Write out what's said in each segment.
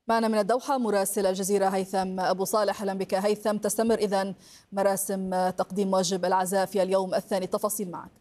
معنا من الدوحة مراسل الجزيرة هيثم أبو صالح. أهلا بك هيثم. تستمر إذن مراسم تقديم واجب العزاء في اليوم الثاني، تفاصيل معك.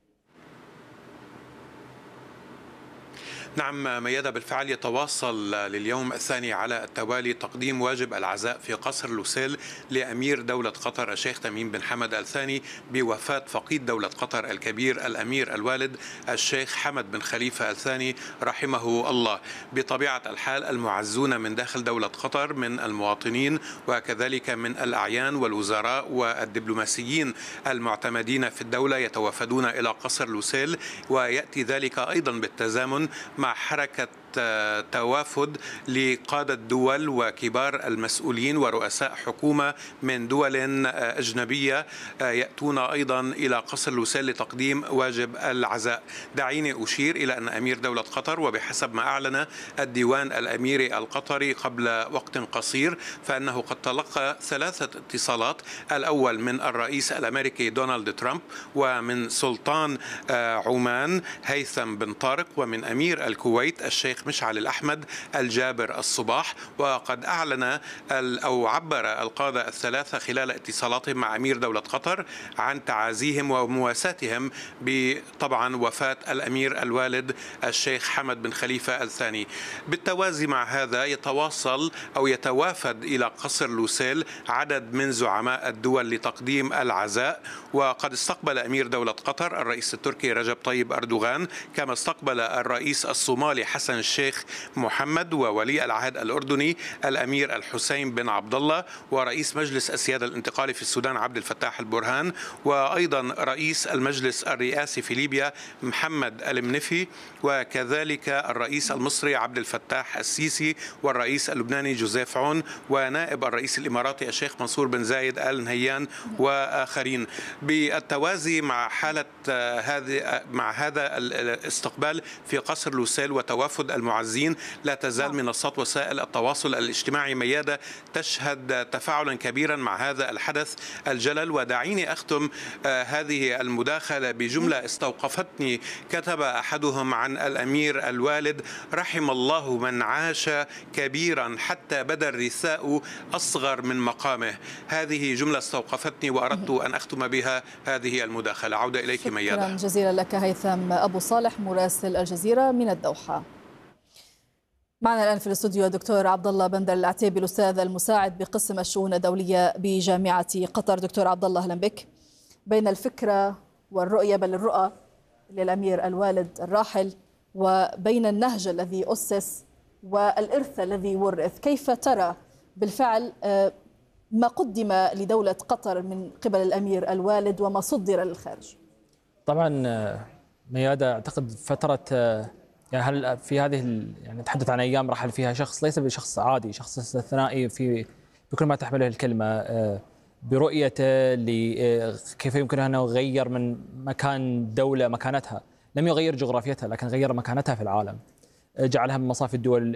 نعم ميادة، بالفعل يتواصل لليوم الثاني على التوالي تقديم واجب العزاء في قصر لوسيل لأمير دولة قطر الشيخ تميم بن حمد الثاني بوفاة فقيد دولة قطر الكبير الأمير الوالد الشيخ حمد بن خليفة الثاني رحمه الله. بطبيعة الحال المعزون من داخل دولة قطر من المواطنين وكذلك من الأعيان والوزراء والدبلوماسيين المعتمدين في الدولة يتوافدون إلى قصر لوسيل، ويأتي ذلك أيضا بالتزامن مع حركة توافد لقادة دول وكبار المسؤولين ورؤساء حكومة من دول أجنبية يأتون أيضا إلى قصر لوسيل لتقديم واجب العزاء. دعيني أشير إلى أن أمير دولة قطر، وبحسب ما أعلن الديوان الأميري القطري قبل وقت قصير، فإنه قد تلقى 3 اتصالات، الأول من الرئيس الأمريكي دونالد ترامب، ومن سلطان عمان هيثم بن طارق، ومن أمير الكويت الشيخ مشعل الأحمد الجابر الصباح. وقد أعلن أو عبر القادة الثلاثة خلال اتصالاتهم مع أمير دولة قطر عن تعازيهم ومواساتهم بطبعا وفاة الأمير الوالد الشيخ حمد بن خليفة الثاني. بالتوازي مع هذا يتواصل أو يتوافد إلى قصر لوسيل عدد من زعماء الدول لتقديم العزاء، وقد استقبل أمير دولة قطر الرئيس التركي رجب طيب أردوغان، كما استقبل الرئيس الصومالي حسن الشيخ محمد، وولي العهد الأردني الأمير الحسين بن عبد الله، ورئيس مجلس السيادة الانتقالي في السودان عبد الفتاح البرهان، وأيضا رئيس المجلس الرئاسي في ليبيا محمد المنفي، وكذلك الرئيس المصري عبد الفتاح السيسي، والرئيس اللبناني جوزيف عون، ونائب الرئيس الإماراتي الشيخ منصور بن زايد آل نهيان وآخرين. بالتوازي مع هذا الاستقبال في قصر لوسيل وتوافد المعزين، لا تزال منصات وسائل التواصل الاجتماعي ميادة تشهد تفاعلا كبيرا مع هذا الحدث الجلل. ودعيني أختم هذه المداخلة بجملة استوقفتني، كتب أحدهم عن الأمير الوالد: رحم الله من عاش كبيرا حتى بدا الرثاء أصغر من مقامه. هذه جملة استوقفتني وأردت أن أختم بها هذه المداخلة. عودة إليك ميادة. شكرا جزيلا لك هيثم أبو صالح مراسل الجزيرة من الدوحة. معنا الآن في الاستوديو الدكتور عبد الله بندر العتيبي، الأستاذ المساعد بقسم الشؤون الدولية بجامعة قطر. دكتور عبد الله أهلا بك. بين الفكرة والرؤية، بل الرؤى للأمير الوالد الراحل، وبين النهج الذي أسس والإرث الذي ورث، كيف ترى بالفعل ما قدم لدولة قطر من قبل الأمير الوالد وما صدر للخارج؟ طبعا ميادة، أعتقد فترة يعني هل في هذه يعني نتحدث عن أيام رحل فيها شخص ليس بشخص عادي، شخص استثنائي بكل ما تحمله الكلمة، برؤيته كيف يمكن أن يغير من مكان دولة مكانتها. لم يغير جغرافيتها لكن غير مكانتها في العالم، جعلها من مصاف الدول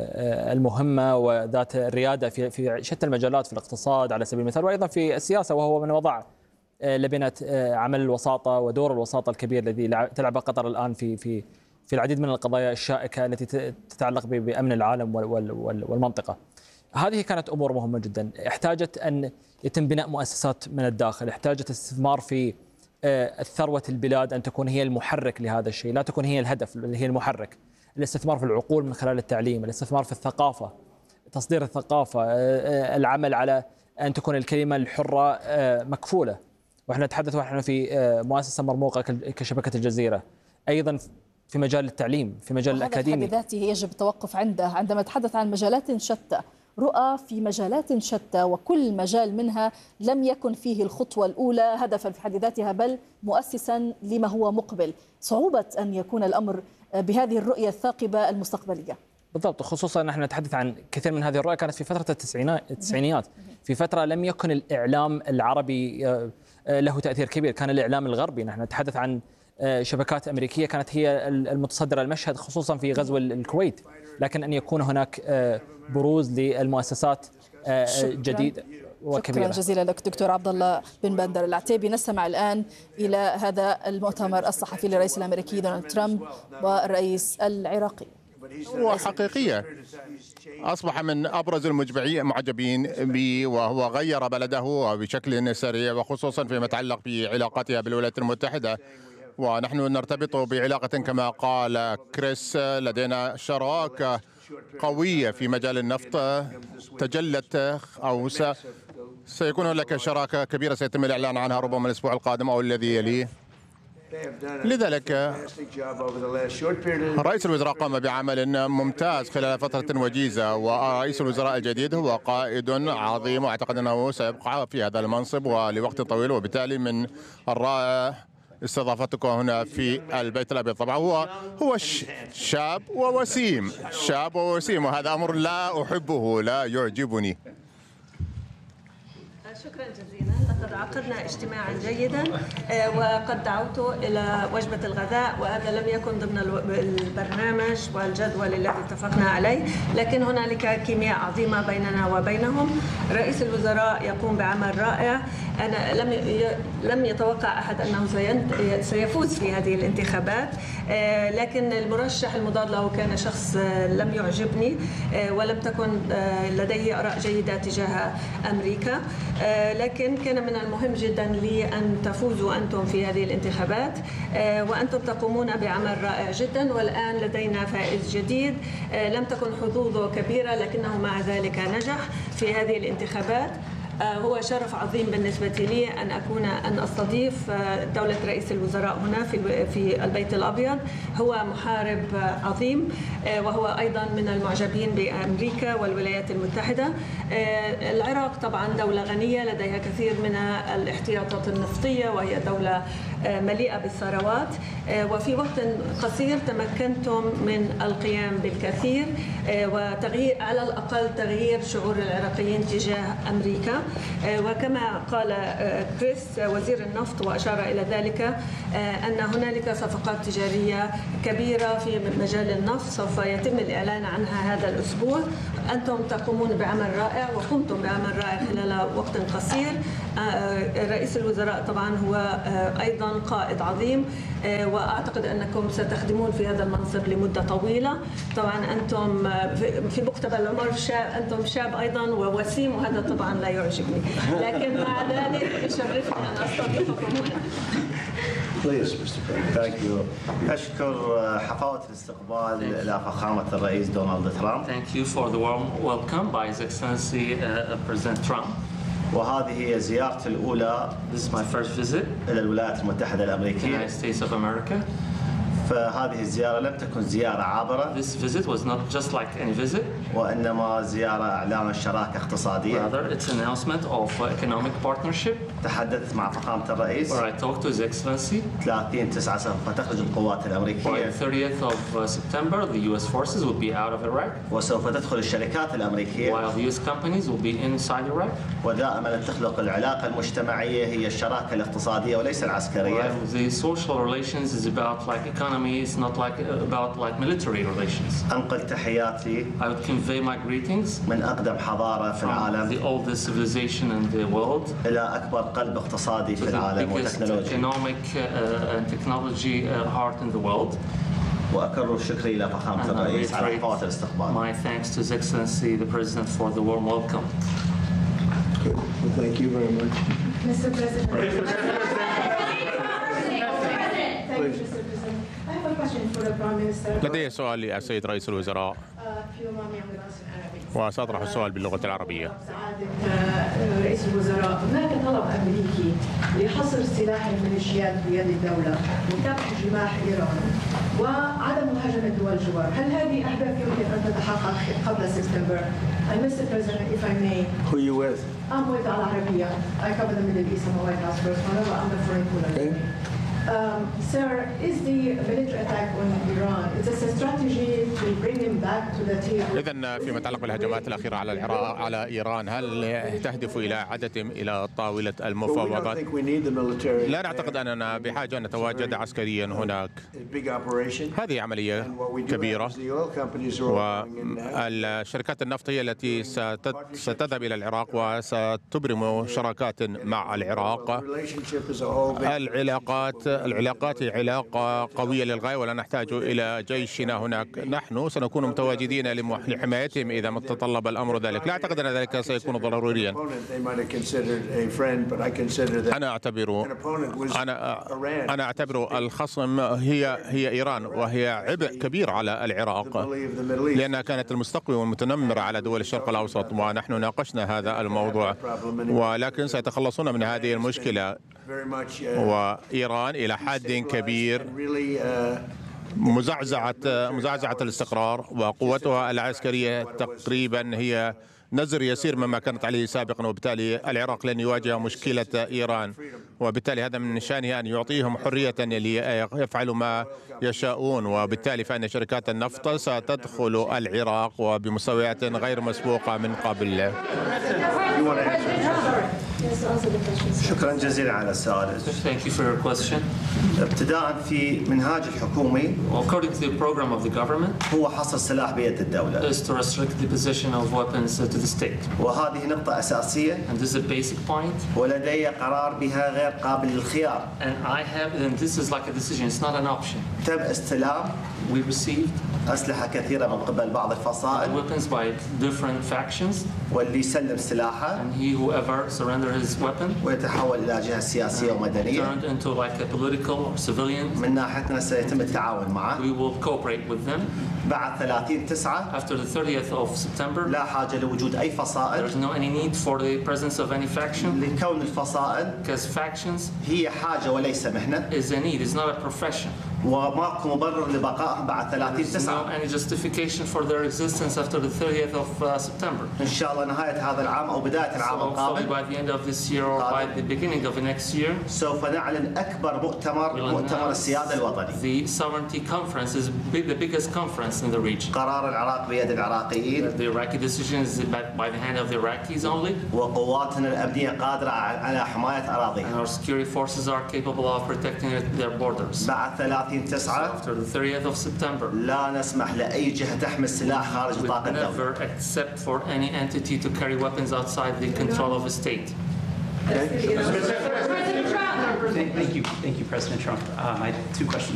المهمة وذات الريادة في شتى المجالات، في الاقتصاد على سبيل المثال، وأيضا في السياسة، وهو من وضع لبنة عمل الوساطة ودور الوساطة الكبير الذي تلعب قطر الآن في العديد من القضايا الشائكة التي تتعلق بأمن العالم والمنطقة. هذه كانت أمور مهمة جدا، احتاجت أن يتم بناء مؤسسات من الداخل، احتاجت استثمار في الثروة البلاد أن تكون هي المحرك لهذا الشيء، لا تكون هي الهدف، هي المحرك. الاستثمار في العقول من خلال التعليم، الاستثمار في الثقافة، تصدير الثقافة، العمل على أن تكون الكلمة الحرة مكفولة. ونحن نتحدث ونحن في مؤسسة مرموقة كشبكة الجزيرة، أيضا في مجال التعليم، في مجال الأكاديمي. هذا بذاته يجب التوقف عنده عندما نتحدث عن مجالات شتى، رؤى في مجالات شتى، وكل مجال منها لم يكن فيه الخطوة الأولى هدفا في حد ذاتها، بل مؤسسا لما هو مقبل. صعوبة أن يكون الأمر بهذه الرؤية الثاقبة المستقبلية. بالضبط، خصوصا نحن نتحدث عن كثير من هذه الرؤى كانت في فترة التسعينيات، في فترة لم يكن الإعلام العربي له تأثير كبير، كان الإعلام الغربي. نحن نتحدث عن شبكات أمريكية كانت هي المتصدرة المشهد، خصوصا في غزو الكويت، لكن أن يكون هناك بروز للمؤسسات جديدة وكبيرة. شكرا جزيلا لك دكتور عبد الله بن بندر العتيبي. نستمع الآن إلى هذا المؤتمر الصحفي للرئيس الأمريكي دونالد ترامب والرئيس العراقي. وحقيقية. أصبح من أبرز المعجبين به، وهو غير بلده بشكل سريع، وخصوصا فيما يتعلق بعلاقتها بالولايات المتحدة. ونحن نرتبط بعلاقة كما قال كريس، لدينا شراكة قوية في مجال النفط تجلت، أو سيكون هناك شراكة كبيرة سيتم الإعلان عنها ربما الأسبوع القادم أو الذي يليه. لذلك رئيس الوزراء قام بعمل ممتاز خلال فترة وجيزة، ورئيس الوزراء الجديد هو قائد عظيم، وأعتقد أنه سيبقى في هذا المنصب ولوقت طويل. وبالتالي من الرائع استضافتكم هنا في البيت الأبيض. طبعا هو شاب ووسيم، شاب ووسيم، وهذا أمر لا أحبه، لا يعجبني. شكرا جزيلا. لقد عقدنا اجتماعا جيدا وقد دعوت إلى وجبة الغداء، وهذا لم يكن ضمن البرنامج والجدول الذي اتفقنا عليه، لكن هنالك كيمياء عظيمة بيننا وبينهم. رئيس الوزراء يقوم بعمل رائع. أنا لم يتوقع أحد أنه سيفوز في هذه الانتخابات، لكن المرشح المضاد له كان شخص لم يعجبني، ولم تكن لديه آراء جيدة تجاه أمريكا، لكن كان من المهم جدا لي أن تفوزوا أنتم في هذه الانتخابات، وأنتم تقومون بعمل رائع جدا. والآن لدينا فائز جديد لم تكن حظوظه كبيرة، لكنه مع ذلك نجح في هذه الانتخابات. هو شرف عظيم بالنسبة لي أن أستضيف دولة رئيس الوزراء هنا في البيت الأبيض. هو محارب عظيم، وهو أيضا من المعجبين بأمريكا والولايات المتحدة. العراق طبعا دولة غنية لديها كثير من الاحتياطات النفطية، وهي دولة مليئة بالثروات، وفي وقت قصير تمكنتم من القيام بالكثير وتغيير، على الأقل تغيير شعور العراقيين تجاه أمريكا. وكما قال كريس وزير النفط وأشار إلى ذلك، أن هنالك صفقات تجارية كبيرة في مجال النفط سوف يتم الإعلان عنها هذا الأسبوع. أنتم تقومون بعمل رائع، وقمتم بعمل رائع خلال وقت قصير. رئيس الوزراء طبعا هو أيضا قائد عظيم، وأعتقد أنكم ستخدمون في هذا المنصب لمدة طويلة. طبعا أنتم في مقتبل العمر أنتم شاب أيضا ووسيم، وهذا طبعا لا يعجبني، لكن مع ذلك يشرفني أن أستضيفكم هنا. Please, Mr. President. Thank you. أشكر حفاوة الاستقبال إلى فخامة الرئيس دونالد ترامب. Thank you for the warm welcome by His Excellency President Trump. وهذه هي زيارتي الأولى. This is my first visit إلى الولايات المتحدة الأمريكية. United States of America. فهذه الزيارة لم تكن زيارة عابرة. This visit was not just like any visit. وإنما زيارة إعلان شراكة اقتصادية. Rather, it's an announcement of economic partnership. تحدثت مع فخامة الرئيس. Where I talked to His Excellency. 30/9 سوف تخرج القوات الأمريكية. By 30th of September, the U.S. forces will be out of Iraq. وسوف تدخل الشركات الأمريكية. While the U.S. companies will be inside Iraq. ودائما تخلق العلاقة المجتمعية هي الشراكة الاقتصادية وليس العسكرية. While the social relations is about like economy, it's not like about like military relations. أنقل تحياتي. I would convey my greetings من أقدم حضارة في العالم. The oldest civilization in the world. إلى أكبر قلب اقتصادي في العالم وتكنولوجيا. Economic and technology heart in the world. وأكرر شكري إلى فخامة الرئيس على حفاوة الاستقبال. My thanks to His Excellency the President for the warm welcome. Good. Well, thank you very much. Mr. President. Thank you, Mr. President. I have a question for the Prime Minister. لدي سؤال للسيد رئيس الوزراء، وسأطرح السؤال باللغة العربية. سعادة رئيس الوزراء، هناك طلب أمريكي لحصر سلاح الميليشيات بيد الدولة وكبح جماح إيران وعدم مهاجمة دول الجوار. هل هذه أهداف يمكن أن تتحقق قبل سبتمبر؟ Mr. President, if I may. Who are you with? I'm with Al Arabiya. I cover the Middle East. I'm a White House correspondent. I'm the foreign policy. Sir, is the military attack on Iran, is this a strategy to bring him back to the table? إذن فيما يتعلق بالهجمات الأخيرة على العراق على إيران، هل تهدف إلى عودتهم إلى طاولة المفاوضات؟ لا نعتقد أننا بحاجة أن نتواجد عسكريا هناك. هذه عملية كبيرة، والشركات النفط هي التي ستذهب إلى العراق وستبرم شراكات مع العراق. العلاقات العلاقات علاقة قوية للغاية ولا نحتاج إلى جيشنا هناك. نحن سنكون متواجدين لحمايتهم إذا ما تطلب الأمر ذلك. لا أعتقد أن ذلك سيكون ضروريا. أنا أعتبر الخصم هي إيران، وهي عبء كبير على العراق لأنها كانت المستقوي والمتنمر على دول الشرق الأوسط، ونحن ناقشنا هذا الموضوع، ولكن سيتخلصون من هذه المشكلة. وإيران إلى حد كبير مزعزعة الاستقرار، وقوتها العسكرية تقريبا هي نزر يسير مما كانت عليه سابقا، وبالتالي العراق لن يواجه مشكلة إيران، وبالتالي هذا من شأنه أن يعطيهم حرية ليفعلوا ما يشاءون، وبالتالي فإن شركات النفط ستدخل العراق وبمستويات غير مسبوقة من قبل. شكرا جزيلا على السؤال. Thank you for your question. ابتداء في منهاج الحكومي According to the program of the government, هو حصر سلاح بيد الدولة. is to restrict the possession of weapons to the state. وهذه نقطة أساسية. And this is a basic point. ولدي قرار بها غير قابل للخيار. And this is like a decision. It's not an option. تم استلام We received أسلحة كثيرة من قبل بعض الفصائل. weapons by different factions. واللي يسلم سلاحه. And whoever surrender his weapon. ويتحول إلى جهة سياسية ومدنية. Turned into like a political or civilian. من ناحيتنا سيتم التعاون معه. We will cooperate with them. بعد 30/9 After the 30th of September. لا حاجة لوجود أي فصائل. There's no any need for the presence of any faction. لكون الفصائل Because factions هي حاجة وليس مهنة. is a need. It's not a profession. وماكو مبرر لبقائهم بعد 30/9. No any justification for their existence after the 30th of September. إن شاء الله نهاية هذا العام أو بداية العام القادم. By the end of this year or by the beginning of the next year. سوف نعلن أكبر مؤتمر السيادة الوطني. The sovereignty conference is the biggest conference in the region. قرار العراق بيد العراقيين. The Iraqi decision is by the hand of the Iraqis only. وقواتنا الأمنية قادرة على حماية أراضيها. And our security forces are capable of protecting their borders. بعد 30/9 after the 30th of September. لا نسمح لأي جهة تحمل سلاح خارج نطاق الدولة. We never accept for any entity to carry weapons outside the control of a state. Thank you, President Trump. I have two questions.